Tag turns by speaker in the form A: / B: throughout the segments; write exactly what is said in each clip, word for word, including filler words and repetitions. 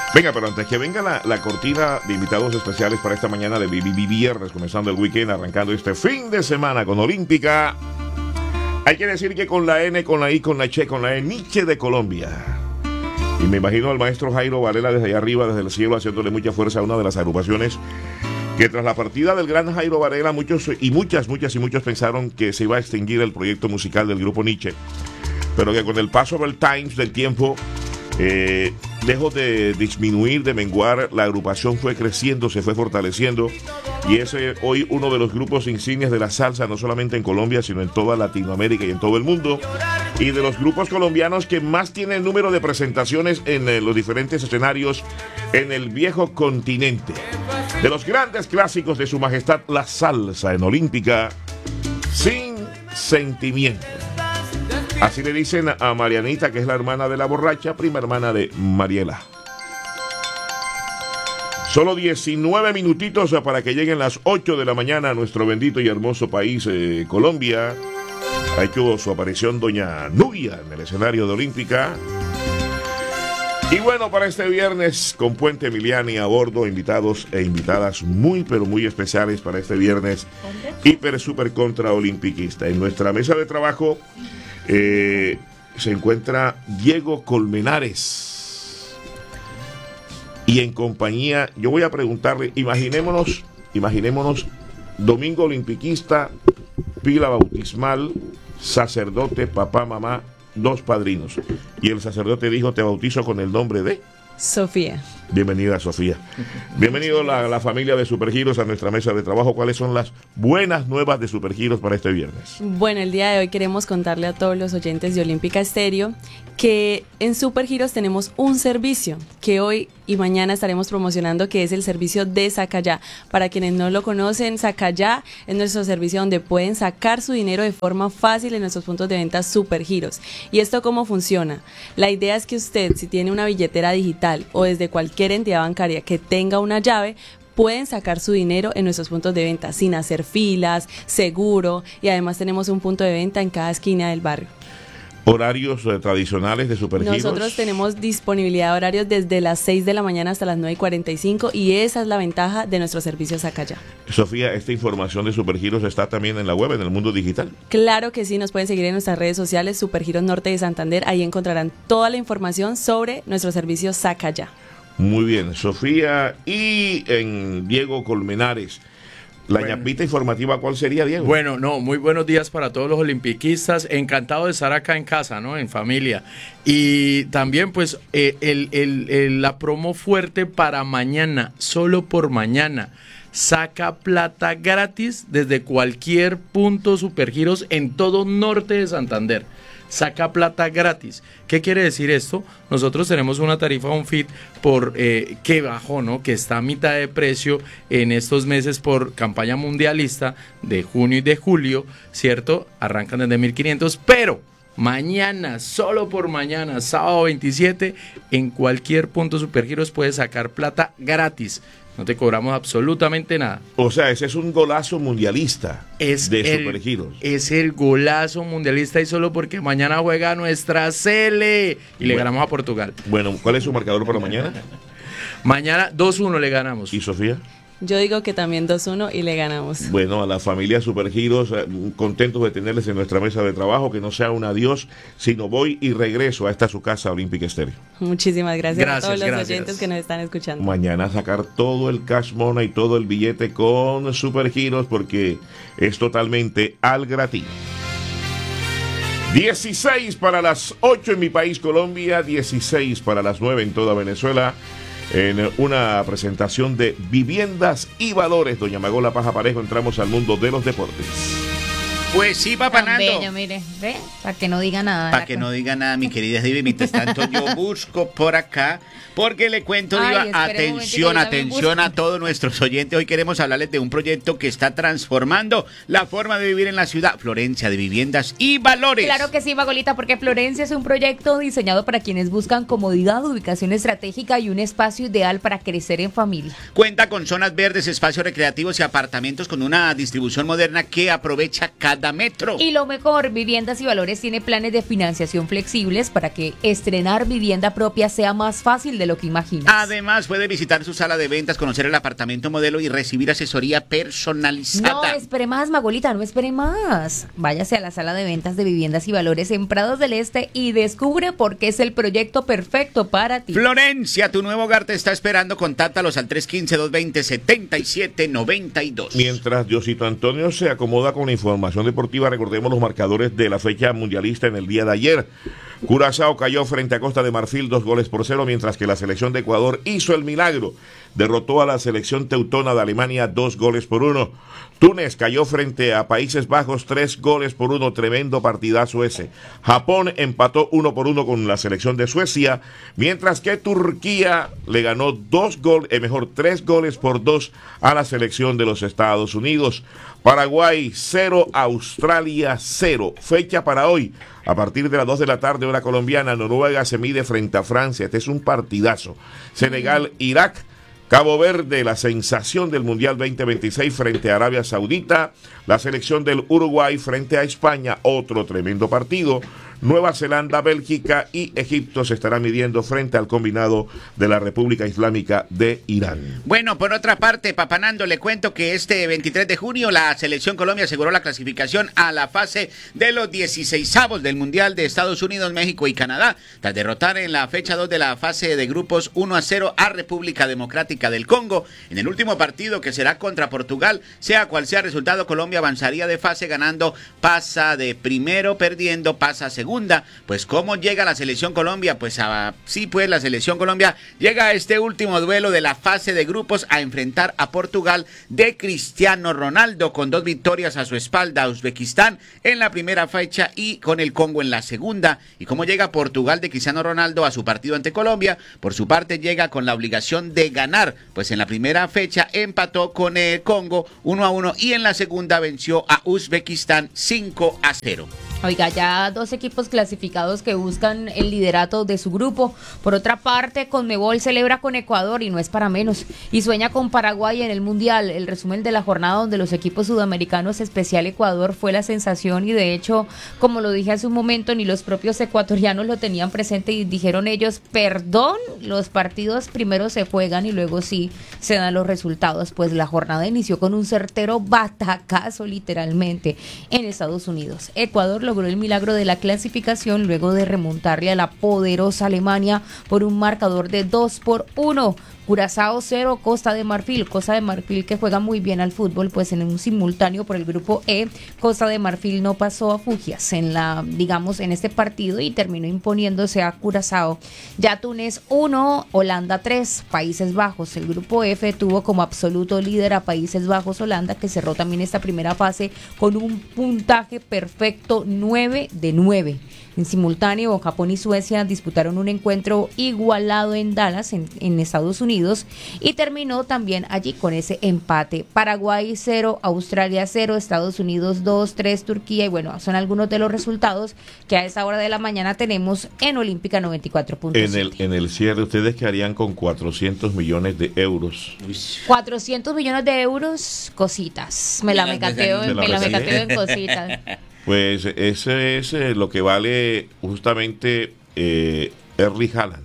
A: Venga, pero antes que venga la, la cortina de invitados especiales para esta mañana de B B B Viernes, comenzando el weekend, arrancando este fin de semana con Olímpica, hay que decir que con la N, con la I, con la Che, con la E, Nietzsche de Colombia. Y me imagino al maestro Jairo Varela desde allá arriba, desde el cielo, haciéndole mucha fuerza a una de las agrupaciones que tras la partida del gran Jairo Varela, muchos y muchas, muchas y muchos pensaron que se iba a extinguir el proyecto musical del grupo Nietzsche, pero que con el paso del times, del tiempo, eh, lejos de disminuir, de menguar, la agrupación fue creciendo, se fue fortaleciendo, y es eh, hoy uno de los grupos insignias de la salsa, no solamente en Colombia, sino en toda Latinoamérica y en todo el mundo, y de los grupos colombianos que más tienen número de presentaciones en eh, los diferentes escenarios en el viejo continente. De los grandes clásicos de su majestad la salsa en Olímpica, Sin Sentimiento. Así le dicen a Marianita, que es la hermana de la borracha, prima hermana de Mariela. Solo diecinueve minutitos para que lleguen las ocho de la mañana a nuestro bendito y hermoso país, eh, Colombia. Ha hecho su aparición doña Nubia en el escenario de Olímpica. Y bueno, para este viernes, con Puente Emiliani a bordo, invitados e invitadas muy, pero muy especiales para este viernes hiper, super contra olimpiquista. En nuestra mesa de trabajo eh, se encuentra Diego Colmenares. Y en compañía, yo voy a preguntarle, imaginémonos, imaginémonos, domingo olimpiquista, pila bautismal, sacerdote, papá, mamá, dos padrinos. Y el sacerdote dijo, te bautizo con el nombre de
B: Sofía.
A: Bienvenida, Sofía. Bienvenido la, la familia de Supergiros a nuestra mesa de trabajo. ¿Cuáles son las buenas nuevas de Supergiros para este viernes?
B: Bueno, el día de hoy queremos contarle a todos los oyentes de Olímpica Estéreo que en Supergiros tenemos un servicio que hoy y mañana estaremos promocionando, que es el servicio de Sacayá. Para quienes no lo conocen, Sacayá es nuestro servicio donde pueden sacar su dinero de forma fácil en nuestros puntos de venta Supergiros. ¿Y esto cómo funciona? La idea es que usted, si tiene una billetera digital o desde cualquier entidad bancaria que tenga una llave, pueden sacar su dinero en nuestros puntos de venta sin hacer filas, seguro, y además tenemos un punto de venta en cada esquina del barrio.
A: ¿Horarios eh, tradicionales de Supergiros?
B: Nosotros tenemos disponibilidad de horarios desde las seis de la mañana hasta las nueve y cuarenta y cinco, y esa es la ventaja de nuestro servicio Sacayá.
A: Sofía, ¿esta información de Supergiros está también en la web, en el mundo digital?
B: Claro que sí, nos pueden seguir en nuestras redes sociales, Supergiros Norte de Santander, ahí encontrarán toda la información sobre nuestro servicio Sacayá. Muy bien,
A: Sofía. Y en Diego Colmenares, la bueno. ñapita informativa, ¿cuál sería, Diego?
C: Bueno, no, muy buenos días para todos los olimpiquistas. Encantado de estar acá en casa, ¿no? En familia. Y también, pues, eh, el, el, el, la promo fuerte para mañana, solo por mañana. Saca plata gratis desde cualquier punto Supergiros en todo norte de Santander. Saca plata gratis. ¿Qué quiere decir esto? Nosotros tenemos una tarifa OnFit por eh, que bajó, ¿no? Que está a mitad de precio en estos meses por campaña mundialista de junio y de julio, ¿cierto? Arrancan desde mil quinientos, pero mañana, solo por mañana, sábado veintisiete, en cualquier punto Supergiros puedes sacar plata gratis. No te cobramos absolutamente nada.
A: O sea, ese es un golazo mundialista
C: es
A: de
C: el,
A: Supergiros.
C: Es el golazo mundialista, y solo porque mañana juega nuestra Cele y bueno, le ganamos a Portugal.
A: Bueno, ¿cuál es su marcador para mañana?
C: Mañana dos uno le ganamos.
A: ¿Y Sofía?
B: Yo digo que también dos uno y le ganamos.
A: Bueno, a la familia Supergiros, eh, contentos de tenerles en nuestra mesa de trabajo, que no sea un adiós, sino voy y regreso a esta su casa, Olímpica Estéreo.
B: Muchísimas gracias,
C: gracias a
B: todos los
C: gracias.
B: oyentes que nos están escuchando.
A: Mañana sacar todo el cash money y todo el billete con Supergiros, porque es totalmente al gratis. dieciséis para las ocho en mi país, Colombia, dieciséis para las nueve en toda Venezuela. En una presentación de Viviendas y Valores, doña Magola Paja Parejo, entramos al mundo de los deportes.
D: Pues sí, papá Nando.
E: Bello, mire, ve, para que no diga nada.
D: Para que no diga nada, mi querida Diva. Mientras tanto, yo busco por acá, porque le cuento, Diva,
E: Ay,
D: atención, atención a todos nuestros oyentes. Hoy queremos hablarles de un proyecto que está transformando la forma de vivir en la ciudad. Florencia, de Viviendas y Valores.
E: Claro que sí, Magolita, porque Florencia es un proyecto diseñado para quienes buscan comodidad, ubicación estratégica y un espacio ideal para crecer en familia.
D: Cuenta con zonas verdes, espacios recreativos y apartamentos con una distribución moderna que aprovecha cada Adametro.
E: Y lo mejor, Viviendas y Valores tiene planes de financiación flexibles para que estrenar vivienda propia sea más fácil de lo que imaginas.
D: Además, puede visitar su sala de ventas, conocer el apartamento modelo y recibir asesoría personalizada.
E: No espere más, Magolita, no espere más. Váyase a la sala de ventas de Viviendas y Valores en Prados del Este y descubre por qué es el proyecto perfecto para ti.
D: Florencia, tu nuevo hogar te está esperando. Contáctalos al tres uno cinco, dos dos cero, siete siete nueve dos.
A: Mientras Diosito Antonio se acomoda con la información deportiva, recordemos los marcadores de la fecha mundialista en el día de ayer. Curazao cayó frente a Costa de Marfil dos goles por cero, mientras que la selección de Ecuador hizo el milagro. Derrotó a la selección teutona de Alemania dos goles por uno. Túnez cayó frente a Países Bajos tres goles por uno, tremendo partidazo ese. Japón empató uno por uno con la selección de Suecia, mientras que Turquía le ganó dos goles, eh, mejor tres goles por dos a la selección de los Estados Unidos. Paraguay cero, Australia cero. Fecha para hoy. A partir de las dos de la tarde, hora colombiana, Noruega se mide frente a Francia. Este es un partidazo. Senegal, Irak. Cabo Verde, la sensación del Mundial veinte veintiséis frente a Arabia Saudita. La selección del Uruguay frente a España, otro tremendo partido. Nueva Zelanda, Bélgica y Egipto se estarán midiendo frente al combinado de la República Islámica de Irán.
D: Bueno, por otra parte, Papanando, le cuento que este veintitrés de junio la Selección Colombia aseguró la clasificación a la fase de los dieciseisavos del Mundial de Estados Unidos, México y Canadá, tras derrotar en la fecha dos de la fase de grupos uno a cero a República Democrática del Congo. En el último partido, que será contra Portugal, sea cual sea el resultado, Colombia avanzaría de fase ganando, pasa de primero, perdiendo, pasa a segundo. Pues ¿cómo llega la selección Colombia? Pues a, sí, pues la selección Colombia llega a este último duelo de la fase de grupos a enfrentar a Portugal de Cristiano Ronaldo, con dos victorias a su espalda, Uzbekistán en la primera fecha y con el Congo en la segunda. ¿Y cómo llega Portugal de Cristiano Ronaldo a su partido ante Colombia? Por su parte llega con la obligación de ganar, pues en la primera fecha empató con el Congo uno a uno y en la segunda venció a Uzbekistán cinco a cero.
E: Oiga, ya dos equipos clasificados que buscan el liderato de su grupo. Por otra parte, Conmebol celebra con Ecuador y no es para menos, y sueña con Paraguay en el Mundial. El resumen de la jornada donde los equipos sudamericanos, especial Ecuador, fue la sensación, y de hecho, como lo dije hace un momento, ni los propios ecuatorianos lo tenían presente y dijeron ellos, perdón, los partidos primero se juegan y luego sí se dan los resultados. Pues la jornada inició con un certero batacazo literalmente en Estados Unidos. Ecuador logró el milagro de la clasificación luego de remontarle a la poderosa Alemania por un marcador de dos por uno. Curazao cero, Costa de Marfil. Costa de Marfil, que juega muy bien al fútbol, pues en un simultáneo por el grupo E, Costa de Marfil no pasó a Fugias en la, digamos, en este partido y terminó imponiéndose a Curazao. Ya Túnez uno, Holanda tres, Países Bajos. El grupo F tuvo como absoluto líder a Países Bajos, Holanda, que cerró también esta primera fase con un puntaje perfecto nueve de nueve. En simultáneo, Japón y Suecia disputaron un encuentro igualado en Dallas, en, en Estados Unidos, y terminó también allí con ese empate. Paraguay cero, Australia cero, Estados Unidos dos, tres, Turquía, y bueno, son algunos de los resultados que a esta hora de la mañana tenemos en Olímpica noventa y cuatro punto siete.
A: En el, en el cierre, ¿ustedes qué harían con cuatrocientos millones de euros?
E: cuatrocientos millones de euros, cositas. Me la mecateo,
A: ¿Se la
E: me la
A: mecateo?
E: mecateo en cositas.
A: Pues ese es eh, lo que vale justamente eh, Erling Haaland.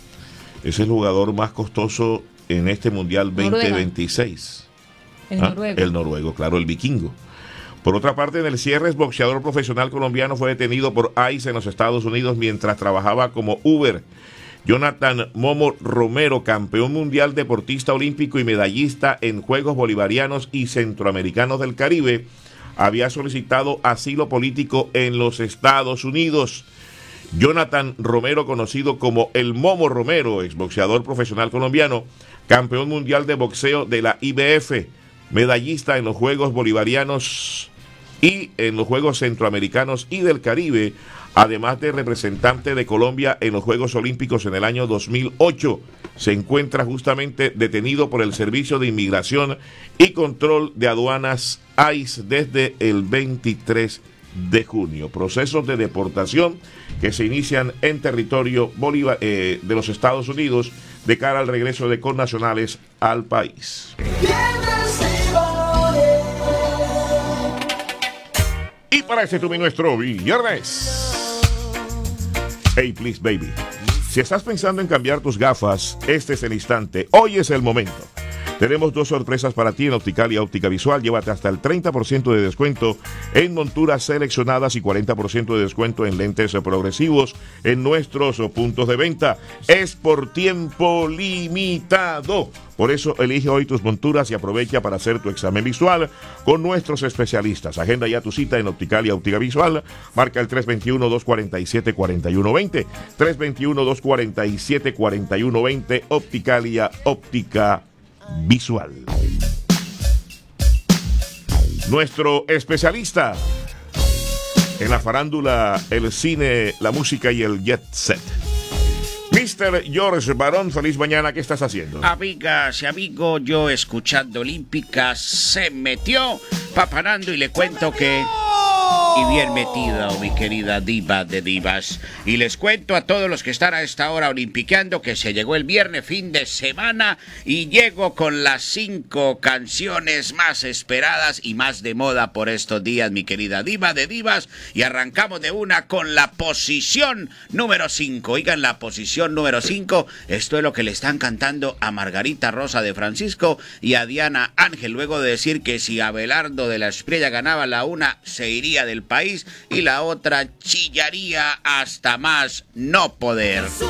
A: Es el jugador más costoso en este Mundial veinte veintiséis.
E: El
A: ¿Ah?
E: noruego.
A: El noruego, claro, el vikingo. Por otra parte, en el cierre, el boxeador profesional colombiano fue detenido por ICE en los Estados Unidos mientras trabajaba como Uber. Jonathan Momo Romero, campeón mundial, deportista olímpico y medallista en Juegos Bolivarianos y Centroamericanos del Caribe, había solicitado asilo político en los Estados Unidos. Jonathan Romero, conocido como el Momo Romero, exboxeador profesional colombiano, campeón mundial de boxeo de la I B F, medallista en los Juegos Bolivarianos y en los Juegos Centroamericanos y del Caribe, además de representante de Colombia en los Juegos Olímpicos en el año dos mil ocho. Se encuentra justamente detenido por el Servicio de Inmigración y Control de Aduanas ICE desde el veintitrés de junio. Procesos de deportación que se inician en territorio Bolívar, eh, de los Estados Unidos de cara al regreso de connacionales al país. para este tu y nuestro viernes. Hey, please, baby. Si estás pensando en cambiar tus gafas, este es el instante. Hoy es el momento. Tenemos dos sorpresas para ti en Opticalia Óptica Visual. Llévate hasta el treinta por ciento de descuento en monturas seleccionadas y cuarenta por ciento de descuento en lentes progresivos en nuestros puntos de venta. Es por tiempo limitado. Por eso elige hoy tus monturas y aprovecha para hacer tu examen visual con nuestros especialistas. Agenda ya tu cita en Opticalia Óptica Visual. Marca el tres dos uno, dos cuatro siete, cuatro uno dos cero. tres dos uno, dos cuatro siete, cuatro uno dos cero. Opticalia Óptica Visual. Nuestro especialista en la farándula, el cine, la música y el jet set, mister George Barón. Feliz mañana, ¿qué estás haciendo?
D: Amigas y amigos, yo escuchando Olímpica se metió papanando y le cuento que... Y bien metida, oh, mi querida diva de divas. Y les cuento a todos los que están a esta hora olimpiqueando que se llegó el viernes, fin de semana, y llego con las cinco canciones más esperadas y más de moda por estos días, mi querida diva de divas. Y arrancamos de una con la posición número cinco. Oigan, la posición número cinco, esto es lo que le están cantando a Margarita Rosa de Francisco y a Diana Ángel, luego de decir que si Abelardo de la Espriella ganaba la una, se iría del país y la otra chillaría hasta más no poder.